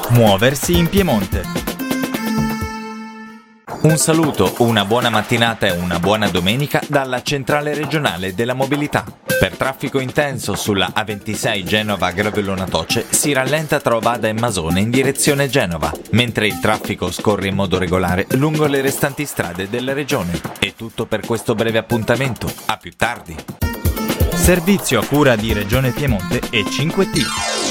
Muoversi in Piemonte. Un saluto, una buona mattinata e una buona domenica dalla centrale regionale della mobilità. Per traffico intenso sulla A26 Genova-Gravellona Toce si rallenta tra Ovada e Masone in direzione Genova, mentre il traffico scorre in modo regolare lungo le restanti strade della regione. È tutto per questo breve appuntamento. A più tardi. Servizio a cura di Regione Piemonte e 5T.